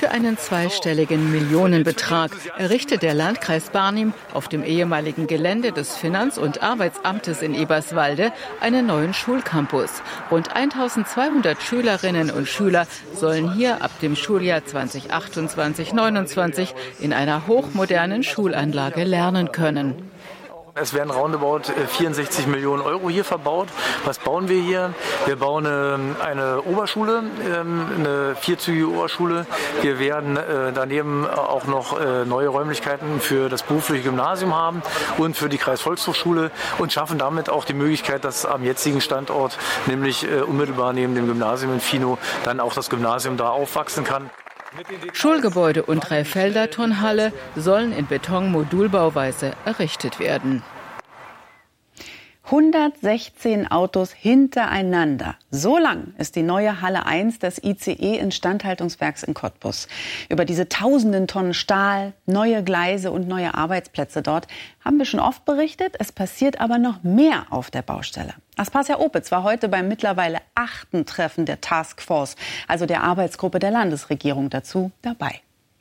Für einen zweistelligen Millionenbetrag errichtet der Landkreis Barnim auf dem ehemaligen Gelände des Finanz- und Arbeitsamtes in Eberswalde einen neuen Schulcampus. Rund 1200 Schülerinnen und Schüler sollen hier ab dem Schuljahr 2028/29 in einer hochmodernen Schulanlage lernen können. Es werden roundabout 64 Millionen Euro hier verbaut. Was bauen wir hier? Wir bauen eine Oberschule, eine vierzügige Oberschule. Wir werden daneben auch noch neue Räumlichkeiten für das berufliche Gymnasium haben und für die Kreisvolkshochschule und schaffen damit auch die Möglichkeit, dass am jetzigen Standort, nämlich unmittelbar neben dem Gymnasium in Finow, dann auch das Gymnasium da aufwachsen kann. Schulgebäude und 3-Felder-Turnhalle sollen in Betonmodulbauweise errichtet werden. 116 Autos hintereinander. So lang ist die neue Halle 1 des ICE-Instandhaltungswerks in Cottbus. Über diese tausenden Tonnen Stahl, neue Gleise und neue Arbeitsplätze dort haben wir schon oft berichtet. Es passiert aber noch mehr auf der Baustelle. Aspasia Opitz war heute beim mittlerweile 8. Treffen der Taskforce, also der Arbeitsgruppe der Landesregierung dazu, dabei.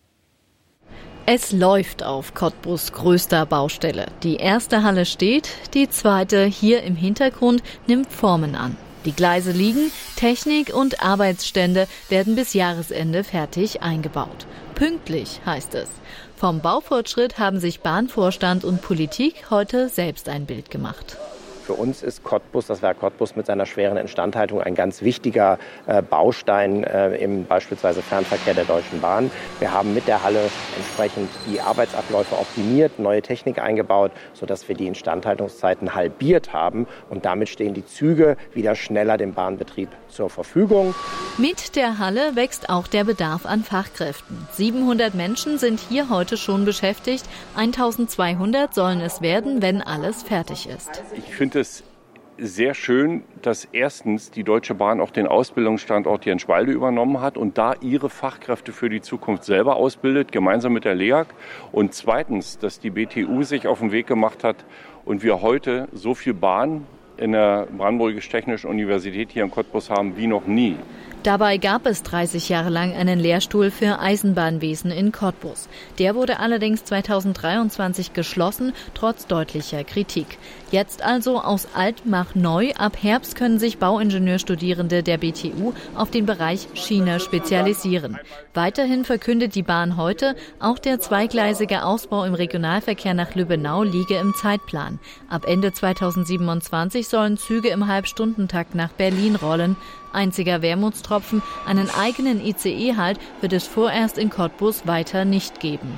Es läuft auf Cottbus' größter Baustelle. Die erste Halle steht, die zweite hier im Hintergrund nimmt Formen an. Die Gleise liegen, Technik und Arbeitsstände werden bis Jahresende fertig eingebaut. Pünktlich heißt es. Vom Baufortschritt haben sich Bahnvorstand und Politik heute selbst ein Bild gemacht. Für uns ist Cottbus, das Werk Cottbus mit seiner schweren Instandhaltung ein ganz wichtiger Baustein im beispielsweise Fernverkehr der Deutschen Bahn. Wir haben mit der Halle entsprechend die Arbeitsabläufe optimiert, neue Technik eingebaut, sodass wir die Instandhaltungszeiten halbiert haben. Und damit stehen die Züge wieder schneller dem Bahnbetrieb zur Verfügung. Mit der Halle wächst auch der Bedarf an Fachkräften. 700 Menschen sind hier heute schon beschäftigt. 1200 sollen es werden, wenn alles fertig ist. Ich finde es sehr schön, dass erstens die Deutsche Bahn auch den Ausbildungsstandort Jenswalde übernommen hat und da ihre Fachkräfte für die Zukunft selber ausbildet, gemeinsam mit der LEAG. Und zweitens, dass die BTU sich auf den Weg gemacht hat und wir heute so viel Bahn in der Brandenburgisch-Technischen Universität hier in Cottbus haben wie noch nie. Dabei gab es 30 Jahre lang einen Lehrstuhl für Eisenbahnwesen in Cottbus. Der wurde allerdings 2023 geschlossen, trotz deutlicher Kritik. Jetzt also aus alt mach neu. Ab Herbst können sich Bauingenieurstudierende der BTU auf den Bereich Schiene spezialisieren. Weiterhin verkündet die Bahn heute, auch der zweigleisige Ausbau im Regionalverkehr nach Lübbenau liege im Zeitplan. Ab Ende 2027 sollen Züge im Halbstundentakt nach Berlin rollen. Einziger Wermutstropfen, einen eigenen ICE-Halt wird es vorerst in Cottbus weiter nicht geben.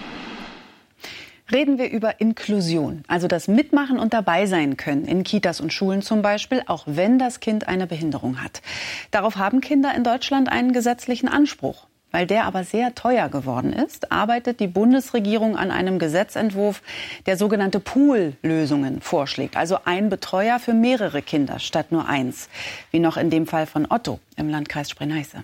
Reden wir über Inklusion, also das Mitmachen und dabei sein können, in Kitas und Schulen zum Beispiel, auch wenn das Kind eine Behinderung hat. Darauf haben Kinder in Deutschland einen gesetzlichen Anspruch. Weil der aber sehr teuer geworden ist, arbeitet die Bundesregierung an einem Gesetzentwurf, der sogenannte Pool-Lösungen vorschlägt. Also ein Betreuer für mehrere Kinder statt nur eins. Wie noch in dem Fall von Otto im Landkreis Spree-Neiße.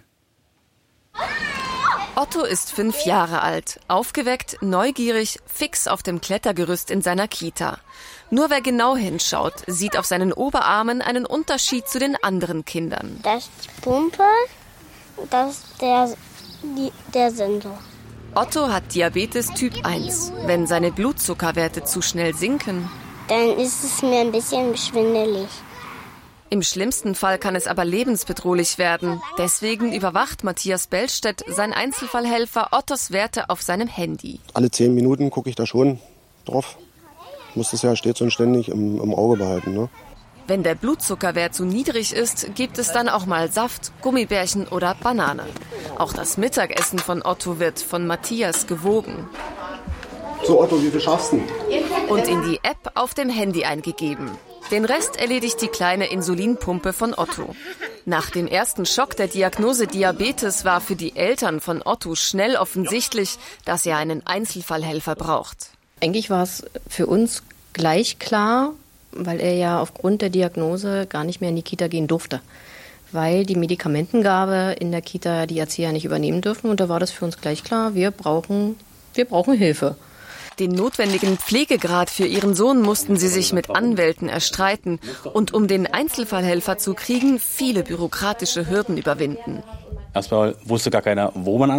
Otto ist 5 Jahre alt, aufgeweckt, neugierig, fix auf dem Klettergerüst in seiner Kita. Nur wer genau hinschaut, sieht auf seinen Oberarmen einen Unterschied zu den anderen Kindern. Das ist die Pumpe, das ist der Sensor. Otto hat Diabetes Typ 1. Wenn seine Blutzuckerwerte zu schnell sinken, dann ist es mir ein bisschen schwindelig. Im schlimmsten Fall kann es aber lebensbedrohlich werden. Deswegen überwacht Matthias Bellstedt, sein Einzelfallhelfer, Ottos Werte auf seinem Handy. Alle 10 Minuten gucke ich da schon drauf. Ich muss das ja stets und ständig im Auge behalten, ne? Wenn der Blutzuckerwert zu niedrig ist, gibt es dann auch mal Saft, Gummibärchen oder Banane. Auch das Mittagessen von Otto wird von Matthias gewogen. So Otto, wie viel schaffst du? Und in die App auf dem Handy eingegeben. Den Rest erledigt die kleine Insulinpumpe von Otto. Nach dem ersten Schock der Diagnose Diabetes war für die Eltern von Otto schnell offensichtlich, dass er einen Einzelfallhelfer braucht. Eigentlich war es für uns gleich klar, weil er ja aufgrund der Diagnose gar nicht mehr in die Kita gehen durfte. Weil die Medikamentengabe in der Kita die Erzieher nicht übernehmen dürfen. Und da war das für uns gleich klar, wir brauchen Hilfe. Den notwendigen Pflegegrad für ihren Sohn mussten sie sich mit Anwälten erstreiten und um den Einzelfallhelfer zu kriegen, viele bürokratische Hürden überwinden. Erstmal wusste gar keiner, wo man